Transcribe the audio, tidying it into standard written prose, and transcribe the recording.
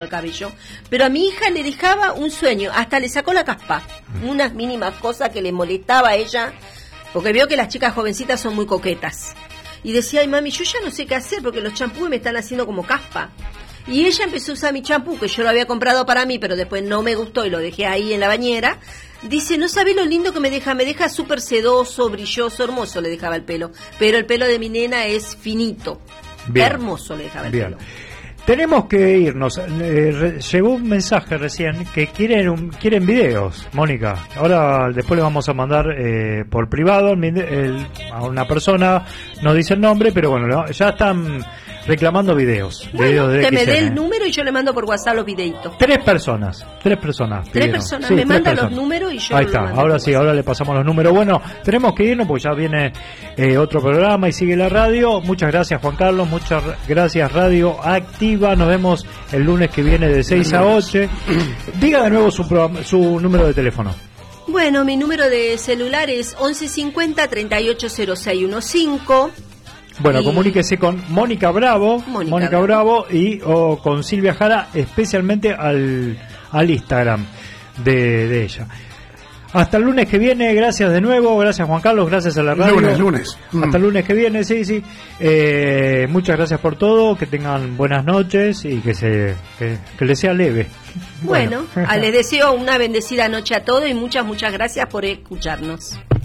el cabello, pero a mi hija le dejaba un sueño, hasta le sacó la caspa, unas mínimas cosas que le molestaba a ella, porque veo que las chicas jovencitas son muy coquetas, y decía, ay mami, yo ya no sé qué hacer, porque los champús me están haciendo como caspa, y ella empezó a usar mi champú, que yo lo había comprado para mí, pero después no me gustó y lo dejé ahí en la bañera. Dice, no sabés lo lindo que me deja súper sedoso, brilloso, hermoso le dejaba el pelo, pero el pelo de mi nena es finito, bien, hermoso le dejaba el pelo. Tenemos que irnos. Llegó un mensaje recién que quieren videos, Mónica. Ahora después le vamos a mandar por privado a una persona, no dice el nombre, pero bueno, ya están reclamando videos. Bueno, videos de que me XN. dé el número y yo le mando por WhatsApp los videitos. Tres personas. Tres personas, sí, me mandan los números y yo ahí está, ahora sí, ahora le pasamos los números. Bueno, tenemos que irnos porque ya viene otro programa y sigue la radio. Muchas gracias, Juan Carlos, muchas gracias, Radio Activa. Nos vemos el lunes que viene de 6 a 8. Diga de nuevo su número de teléfono. Bueno, mi número de celular es 1150 380615. Bueno, comuníquese con Mónica Bravo, Mónica Bravo o con Silvia Jara, especialmente al Instagram de ella. Hasta el lunes que viene, gracias de nuevo, gracias Juan Carlos, gracias a la radio. Lunes. Hasta el lunes que viene, sí. Muchas gracias por todo, que tengan buenas noches y que les sea leve. Bueno, les deseo una bendecida noche a todos y muchas gracias por escucharnos.